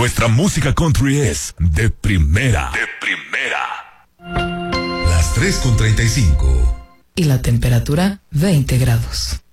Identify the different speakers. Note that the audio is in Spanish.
Speaker 1: nuestra música country es de primera. De primera.
Speaker 2: Las 3:35.
Speaker 3: Y la temperatura 20 grados.